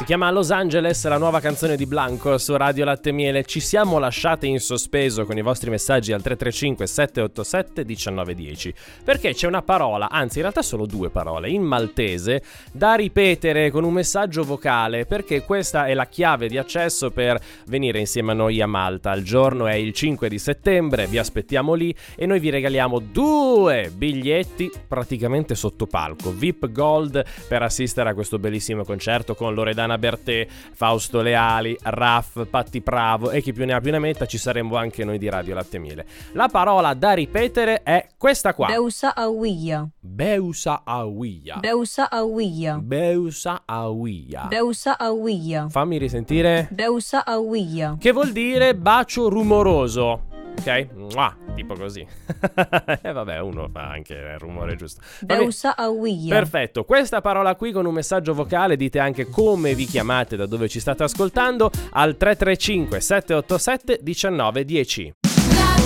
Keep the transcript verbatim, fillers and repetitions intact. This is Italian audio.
Si chiama Los Angeles, la nuova canzone di Blanco su Radio Latte Miele. Ci siamo lasciate in sospeso con i vostri messaggi al tre tre cinque sette otto sette uno nove uno zero, perché c'è una parola, anzi in realtà solo due parole, in maltese da ripetere con un messaggio vocale, perché questa è la chiave di accesso per venire insieme a noi a Malta. Il giorno è il cinque di settembre, vi aspettiamo lì e noi vi regaliamo due biglietti praticamente sotto palco, V I P Gold, per assistere a questo bellissimo concerto con Loredana Bertè, Fausto Leali, Raff, Patti Bravo e chi più ne ha più ne metta. Ci saremo anche noi di Radio Latte Miele. La parola da ripetere è questa qua: Beusa Awia. Beusa Awia. Beusa Awia. Beusa Awia. Beusa Awia. Fammi risentire. Beusa Awia. Che vuol dire bacio rumoroso. Ok? Mua, tipo così. E vabbè, uno fa anche il rumore giusto. Beusa Awia. Perfetto, questa parola qui con un messaggio vocale, dite anche come vi chiamate, da dove ci state ascoltando, al tre tre cinque sette otto sette uno nove uno zero.